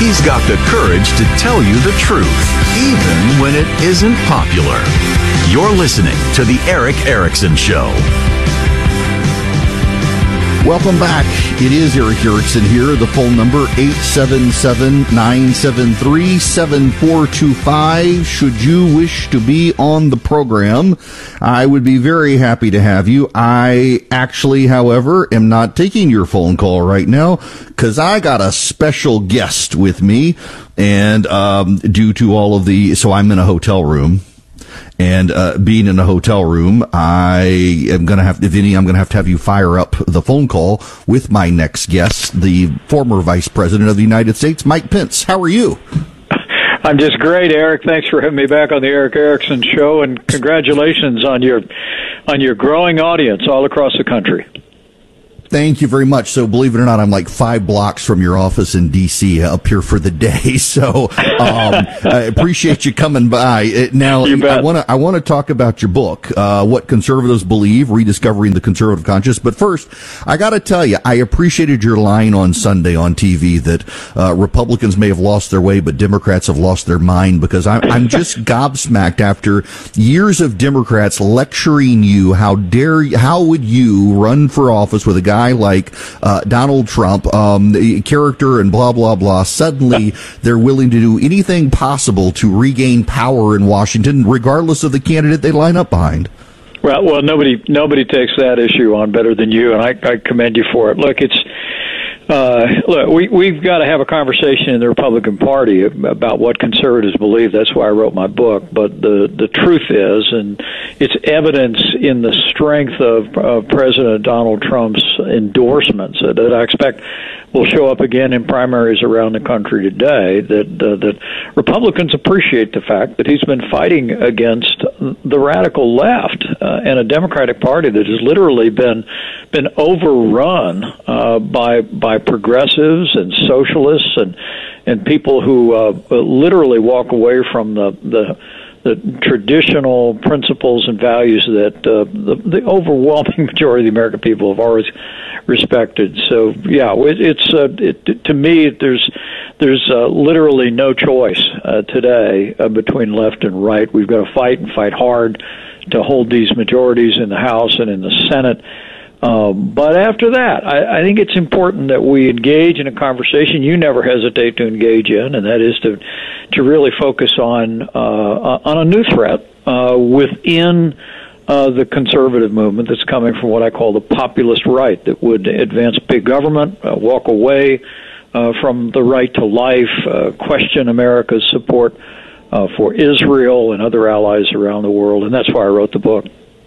He's got the courage to tell you the truth, even when it isn't popular. You're listening to The Erick Erickson Show. Welcome back. It is Erick Erickson here. The phone number, 877-973-7425. Should you wish to be on the program, I would be very happy to have you. I actually, however, am not taking your phone call right now because I got a special guest with me. And due to all of so I'm in a hotel room. And being in a hotel room, I am going to have, if any, I'm going to have you fire up the phone call with my next guest, the former Vice President of the United States, Mike Pence. How are you? I'm just great, Eric. Thanks for having me back on the Erick Erickson Show, and congratulations on your growing audience all across the country. Thank you very much. So, believe it or not, I'm like 5 blocks from your office in D.C. up here for the day. So, I appreciate you coming by. Now, I want to talk about your book, What Conservatives Believe: Rediscovering the Conservative Conscience. But first, I got to tell you, I appreciated your line on Sunday on TV that Republicans may have lost their way, but Democrats have lost their mind, because I'm just gobsmacked after years of Democrats lecturing you. How would you run for office with a guy like Donald Trump, character and blah, blah, blah. Suddenly, they're willing to do anything possible to regain power in Washington, regardless of the candidate they line up behind. Well, nobody takes that issue on better than you, and I commend you for it. Look, we've got to have a conversation in the Republican Party about what conservatives believe. That's why I wrote my book. But the truth is, and it's evidence in the strength of President Donald Trump's endorsements that I expect will show up again in primaries around the country today, that Republicans appreciate the fact that he's been fighting against the radical left and a Democratic Party that has literally been overrun by progressives and socialists and people who literally walk away from the traditional principles and values that the overwhelming majority of the American people have always respected. So, yeah, to me, there's literally no choice today between left and right. We've got to fight and fight hard to hold these majorities in the House and in the Senate. But after that, I think it's important that we engage in a conversation you never hesitate to engage in, and that is to really focus on a new threat within the conservative movement that's coming from what I call the populist right, that would advance big government, walk away from the right to life, question America's support for Israel and other allies around the world, and that's why I wrote the book.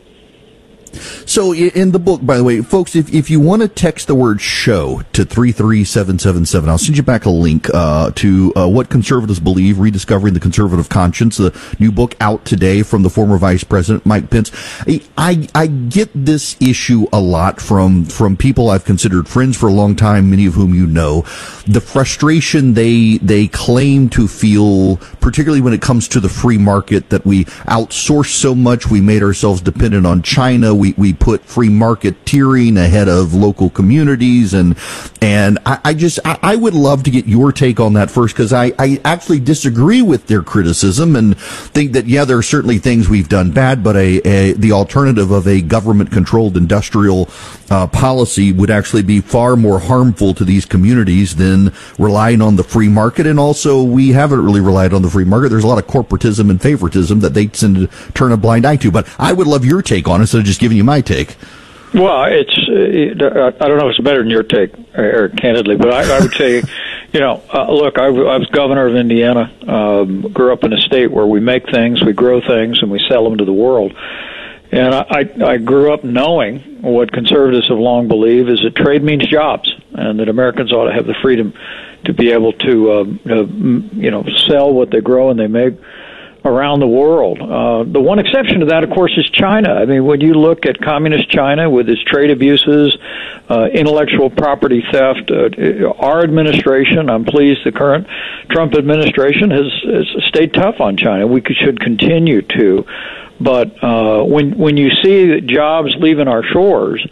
So in the book, by the way, folks, if you want to text the word show to 33777, I'll send you back a link to What Conservatives Believe: Rediscovering the Conservative Conscience, the new book out today from the former Vice President Mike Pence. I get this issue a lot from people I've considered friends for a long time, many of whom you know. The frustration they claim to feel, particularly when it comes to the free market, that we outsource so much, we made ourselves dependent on China. We put free marketeering ahead of local communities, and I would love to get your take on that first, because I actually disagree with their criticism and think that, yeah, there are certainly things we've done bad, but the alternative of a government-controlled industrial policy would actually be far more harmful to these communities than relying on the free market. And also, we haven't really relied on the free market. There's a lot of corporatism and favoritism that they tend to turn a blind eye to. But I would love your take on it, instead of just giving you my take. Well, I don't know if it's better than your take, Eric, candidly, but I would say, look, I was governor of Indiana, grew up in a state where we make things, we grow things, and we sell them to the world. And I grew up knowing what conservatives have long believed is that trade means jobs, and that Americans ought to have the freedom to be able to, sell what they grow and they make around the world. The one exception to that, of course, is China. I mean, when you look at communist China with its trade abuses, intellectual property theft, our administration, I'm pleased the current Trump administration has stayed tough on China. We should continue to. But when you see jobs leaving our shores,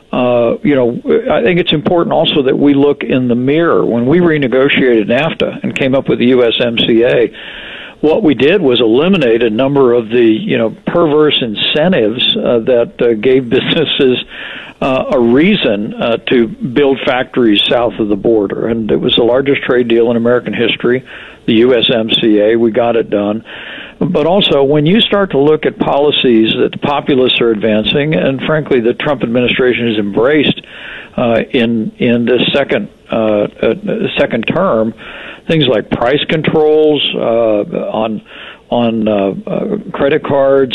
I think it's important also that we look in the mirror. When we renegotiated NAFTA and came up with the USMCA, what we did was eliminate a number of the perverse incentives that gave businesses a reason to build factories south of the border. And it was the largest trade deal in American history, the USMCA. We got it done. But also, when you start to look at policies that the populists are advancing, and frankly, the Trump administration has embraced in this second term, things like price controls on credit cards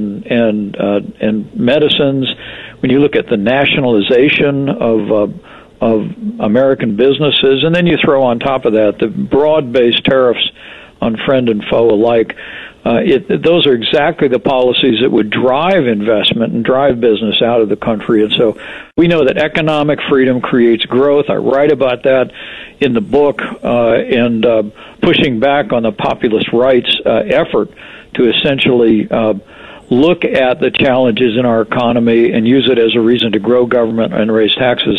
and medicines. When you look at the nationalization of American businesses, and then you throw on top of that the broad-based tariffs on friend and foe alike, those are exactly the policies that would drive investment and drive business out of the country. And so we know that economic freedom creates growth. I write about that in the book, and pushing back on the populist right's effort to essentially look at the challenges in our economy and use it as a reason to grow government and raise taxes.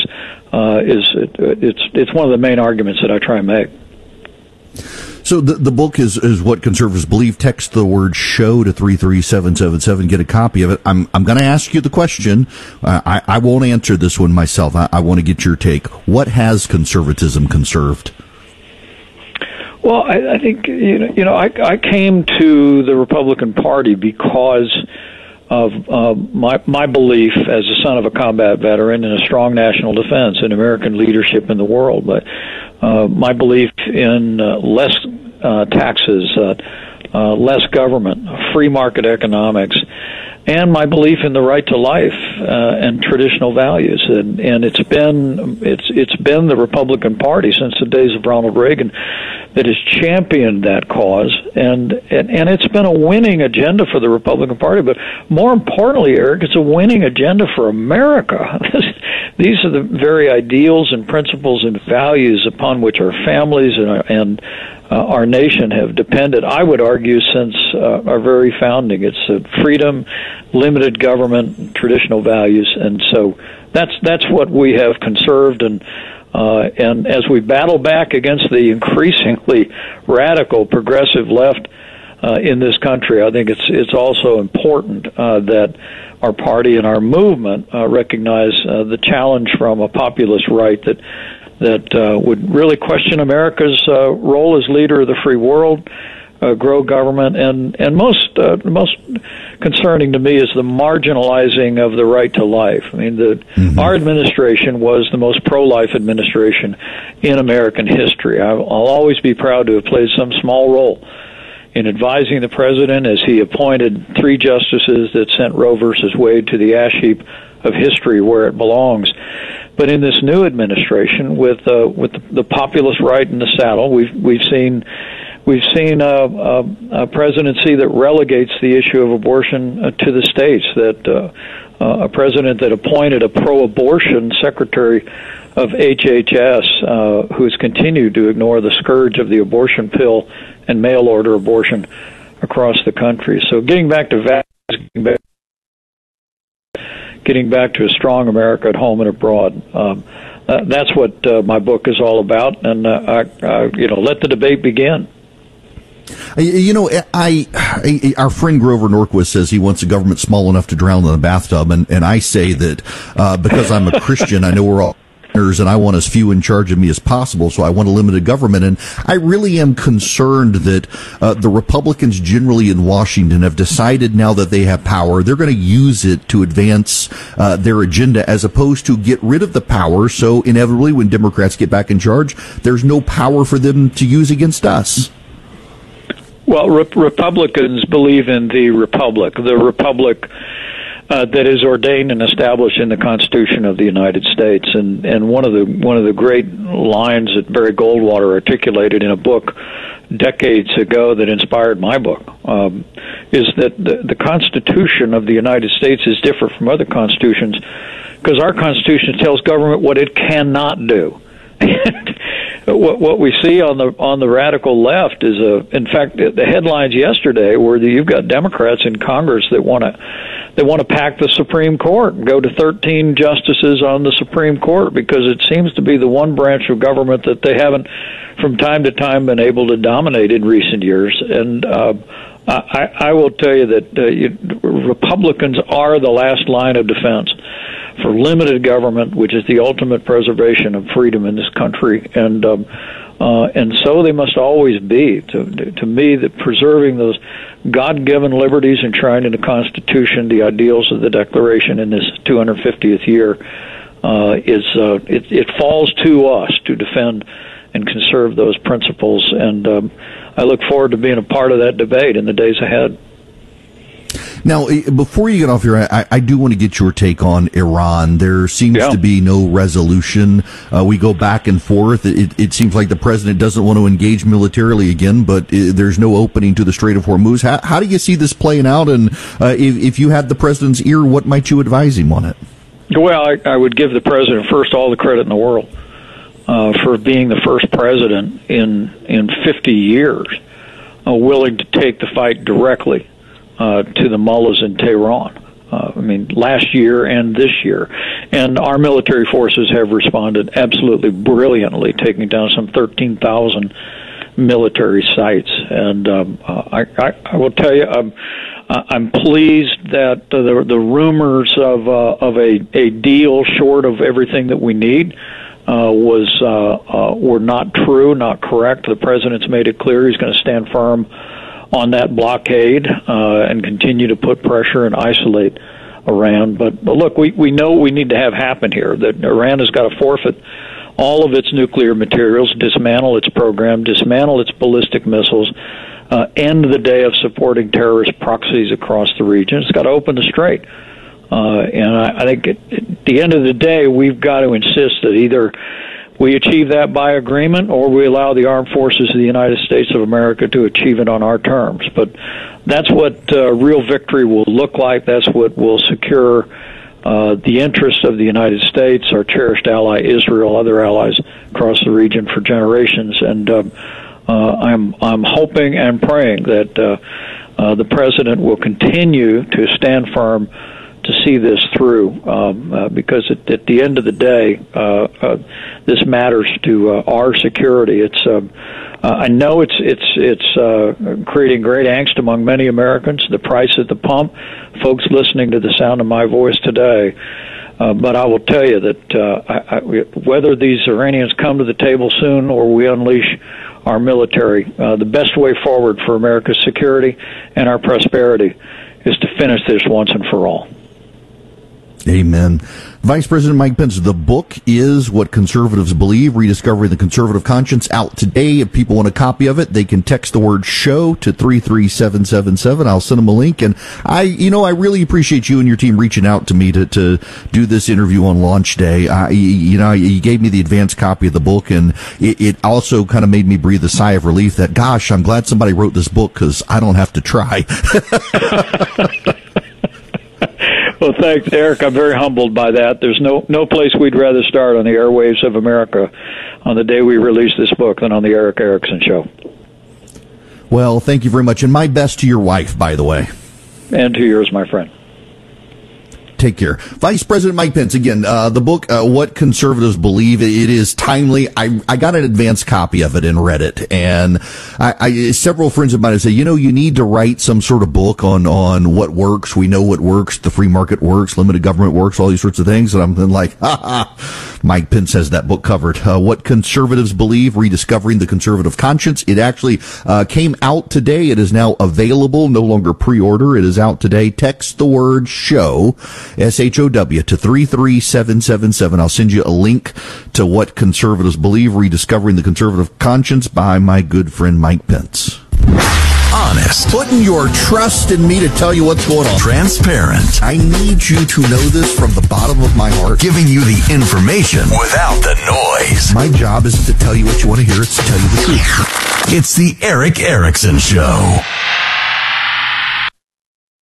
It's one of the main arguments that I try and make. So the book is what conservatives believe. Text the word "show" to 33777. Get a copy of it. I'm going to ask you the question. I won't answer this one myself. I want to get your take. What has conservatism conserved? Well, I think I came to the Republican Party because of my belief as the son of a combat veteran in a strong national defense and American leadership in the world. But my belief in less taxes, less government, free market economics, and my belief in the right to life and traditional values. And it's been the Republican Party since the days of Ronald Reagan that has championed that cause, and it's been a winning agenda for the Republican Party. But more importantly, Eric, it's a winning agenda for America. These are the very ideals and principles and values upon which our families and our nation have depended, I would argue, since our very founding. It's freedom, limited government, traditional values, and so that's what we have conserved. And as we battle back against the increasingly radical progressive left in this country, I think it's also important that our party and our movement recognize the challenge from a populist right that would really question America's role as leader of the free world, grow government, and most concerning to me is the marginalizing of the right to life. I mean, our administration was the most pro-life administration in American history. I'll always be proud to have played some small role in advising the president as he appointed 3 justices that sent Roe versus Wade to the ash heap of history where it belongs. But in this new administration, with the populist right in the saddle, we've seen a presidency that relegates the issue of abortion to the states. That a president that appointed a pro-abortion secretary of HHS, who has continued to ignore the scourge of the abortion pill and mail order abortion across the country. So getting back to vaccines, getting back to a strong America at home and abroad. That's what my book is all about, and let the debate begin. Our friend Grover Norquist says he wants a government small enough to drown in the bathtub, and I say that because I'm a Christian, I know we're all sinners, and I want as few in charge of me as possible, so I want a limited government. And I really am concerned that the Republicans generally in Washington have decided now that they have power, they're going to use it to advance their agenda as opposed to get rid of the power. So inevitably, when Democrats get back in charge, there's no power for them to use against us. Well, Republicans believe in the republic that is ordained and established in the Constitution of the United States. And one of the great lines that Barry Goldwater articulated in a book decades ago that inspired my book is that the Constitution of the United States is different from other constitutions because our Constitution tells government what it cannot do. And what we see on the radical left is in fact, the headlines yesterday were that you've got Democrats in Congress that want to pack the Supreme Court and go to 13 justices on the Supreme Court, because it seems to be the one branch of government that they haven't, from time to time, been able to dominate in recent years. And I will tell you that Republicans are the last line of defense for limited government, which is the ultimate preservation of freedom in this country, and so they must always be. To me, that preserving those God-given liberties enshrined in the Constitution, the ideals of the Declaration in this 250th year, it falls to us to defend and conserve those principles, and I look forward to being a part of that debate in the days ahead. Now, before you get off here, I do want to get your take on Iran. There seems to be no resolution. We go back and forth. It seems like the president doesn't want to engage militarily again, but there's no opening to the Strait of Hormuz. How do you see this playing out? And if you had the president's ear, what might you advise him on it? Well, I would give the president first all the credit in the world for being the first president in 50 years willing to take the fight directly to the mullahs in Tehran. Last year and this year. And our military forces have responded absolutely brilliantly, taking down some 13,000 military sites. And I will tell you, I'm pleased that the rumors of a deal short of everything that we need were not true, not correct. The president's made it clear he's going to stand firm on that blockade and continue to put pressure and isolate Iran. But look, we know what we need to have happen here, that Iran has got to forfeit all of its nuclear materials, dismantle its program, dismantle its ballistic missiles, end the day of supporting terrorist proxies across the region. It's got to open the strait. And I think at the end of the day, we've got to insist that either we achieve that by agreement, or we allow the armed forces of the United States of America to achieve it on our terms. But that's what real victory will look like. That's what will secure the interests of the United States, our cherished ally Israel, other allies across the region for generations. And I'm hoping and praying that the president will continue to stand firm to see this through, because at the end of the day, this matters to our security. I know it's creating great angst among many Americans. The price at the pump, folks listening to the sound of my voice today. But I will tell you that whether these Iranians come to the table soon or we unleash our military, the best way forward for America's security and our prosperity is to finish this once and for all. Amen. Vice President Mike Pence, the book is What Conservatives Believe, Rediscovering the Conservative Conscience, out today. If people want a copy of it, they can text the word show to 33777. I'll send them a link. And I really appreciate you and your team reaching out to me to do this interview on launch day. You gave me the advanced copy of the book, and it also kind of made me breathe a sigh of relief that, gosh, I'm glad somebody wrote this book because I don't have to try. Well, thanks, Eric. I'm very humbled by that. There's no place we'd rather start on the airwaves of America on the day we release this book than on the Eric Erickson Show. Well, thank you very much. And my best to your wife, by the way. And to yours, my friend. Take care. Vice President Mike Pence, again, the book, What Conservatives Believe, it is timely. I got an advanced copy of it and read it. And several friends of mine say, you need to write some sort of book on what works. We know what works. The free market works. Limited government works. All these sorts of things. And I'm then like, Mike Pence has that book covered. What Conservatives Believe, Rediscovering the Conservative Conscience. It actually came out today. It is now available, no longer pre-order. It is out today. Text the word show, SHOW, to 33777. I'll send you a link to What Conservatives Believe, Rediscovering the Conservative Conscience by my good friend Mike Pence. Honest. Putting your trust in me to tell you what's going on. Transparent. I need you to know this from the bottom of my heart. Giving you the information without the noise. My job isn't to tell you what you want to hear, it's to tell you the truth. It's the Eric Erickson Show.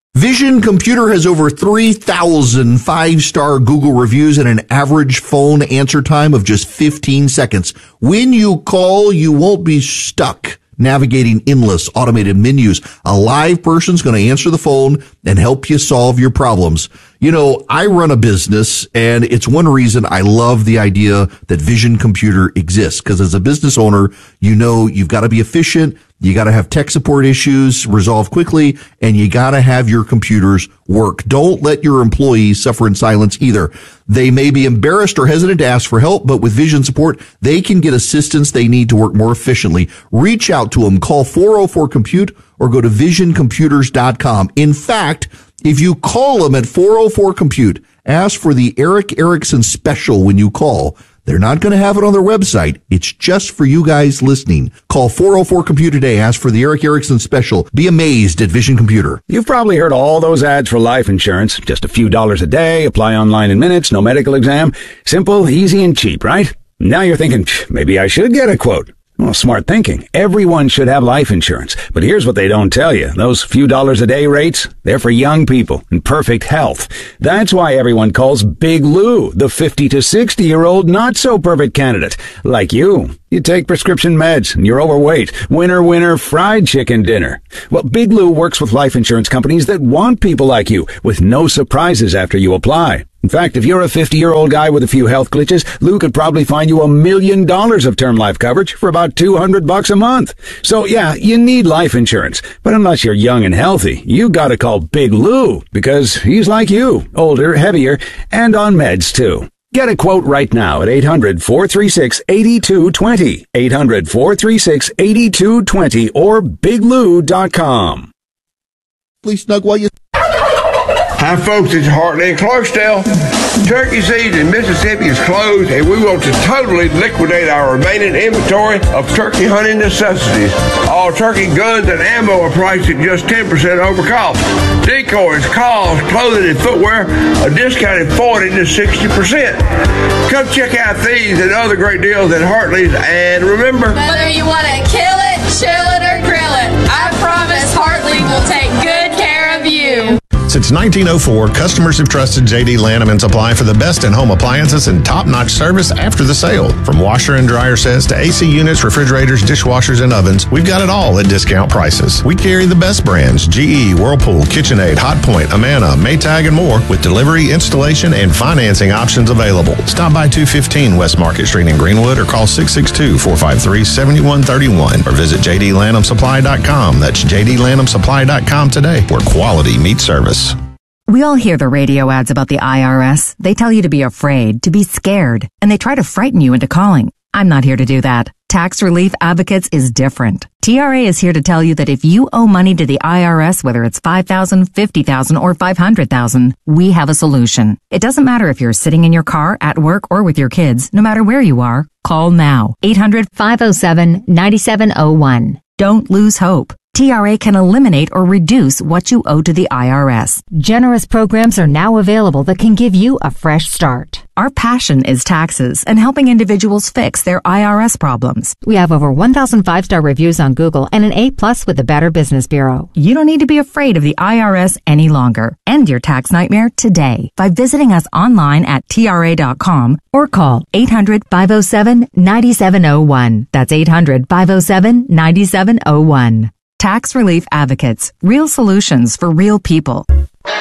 Vision Computer has over 3,000 5-star Google reviews and an average phone answer time of just 15 seconds. When you call, you won't be stuck navigating endless automated menus. A live person's going to answer the phone and help you solve your problems. You know, I run a business, and it's one reason I love the idea that Vision Computer exists, because as a business owner, you know you've got to be efficient, you got to have tech support issues resolved quickly, and you got to have your computers work. Don't let your employees suffer in silence either. They may be embarrassed or hesitant to ask for help, but with Vision support, they can get assistance they need to work more efficiently. Reach out to them. Call 404-COMPUTE or go to visioncomputers.com. In fact, if you call them at 404-COMPUTE, ask for the Eric Erickson special when you call. They're not going to have it on their website. It's just for you guys listening. Call 404-COMPUTE today. Ask for the Eric Erickson special. Be amazed at Vision Computer. You've probably heard all those ads for life insurance. Just a few dollars a day, apply online in minutes, no medical exam. Simple, easy, and cheap, right? Now you're thinking, maybe I should get a quote. Well, smart thinking. Everyone should have life insurance. But here's what they don't tell you. Those few dollars a day rates, they're for young people in perfect health. That's why everyone calls Big Lou the 50 to 60-year-old not-so-perfect candidate. Like you. You take prescription meds and you're overweight. Winner, fried chicken dinner. Well, Big Lou works with life insurance companies that want people like you with no surprises after you apply. In fact, if you're a 50-year-old guy with a few health glitches, Lou could probably find you $1 million of term life coverage for about $200 a month. So yeah, you need life insurance. But unless you're young and healthy, you gotta call Big Lou because he's like you, older, heavier, and on meds too. Get a quote right now at 800-436-8220, 800-436-8220, or biglou.com. Please snug while you... Hi folks, it's Hartley and Clarksdale. Turkey season in Mississippi is closed, and we want to totally liquidate our remaining inventory of turkey hunting necessities. All turkey guns and ammo are priced at just 10% over cost. Decoys, calls, clothing, and footwear are discounted 40 to 60%. Come check out these and other great deals at Hartley's, and remember, whether you want to kill it, chill it, or grill it, I promise Hartley will take good care of you. Since 1904, customers have trusted J.D. Lanham & Supply for the best in-home appliances and top-notch service after the sale. From washer and dryer sets to AC units, refrigerators, dishwashers, and ovens, we've got it all at discount prices. We carry the best brands, GE, Whirlpool, KitchenAid, Hotpoint, Amana, Maytag, and more, with delivery, installation, and financing options available. Stop by 215 West Market Street in Greenwood or call 662-453-7131 or visit jdlanhamsupply.com. That's jdlanhamsupply.com today, where quality meets service. We all hear the radio ads about the IRS. They tell you to be afraid, to be scared, and they try to frighten you into calling. I'm not here to do that. Tax Relief Advocates is different. TRA is here to tell you that if you owe money to the IRS, whether it's $5,000, $50,000, or $500,000, we have a solution. It doesn't matter if you're sitting in your car, at work, or with your kids. No matter where you are, call now. 800-507-9701. Don't lose hope. TRA can eliminate or reduce what you owe to the IRS. Generous programs are now available that can give you a fresh start. Our passion is taxes and helping individuals fix their IRS problems. We have over 1,000 5-star reviews on Google and an A+ with the Better Business Bureau. You don't need to be afraid of the IRS any longer. End your tax nightmare today by visiting us online at TRA.com or call 800-507-9701. That's 800-507-9701. Tax Relief Advocates. Real solutions for real people.